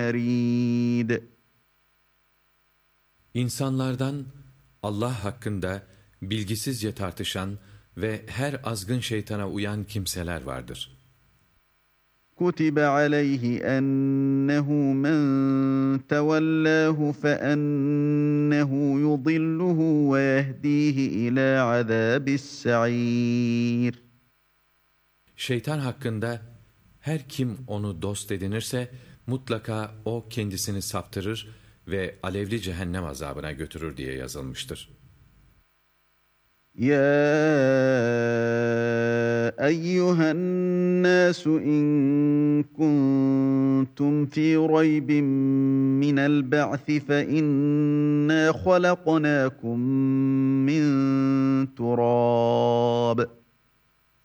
مريد. İnsanlardan Allah hakkında bilgisizce tartışan ve her azgın şeytana uyan kimseler vardır. كُتِبَ عَلَيْهِ أَنَّهُ مَنْ تَوَلَّاهُ فَأَنَّهُ يُضِلُّهُ وَيَهْدِيهِ إِلَى عَذَابِ السَّعِيرِ. Şeytan hakkında her kim onu dost edinirse mutlaka o kendisini saptırır ve alevli cehennem azabına götürür diye yazılmıştır. يَا أَيُّهَا النَّاسُ إِن كُنتُمْ فِي رَيْبٍ مِّنَ الْبَعْثِ فَإِنَّا خَلَقْنَاكُم مِّن تُرَابٍ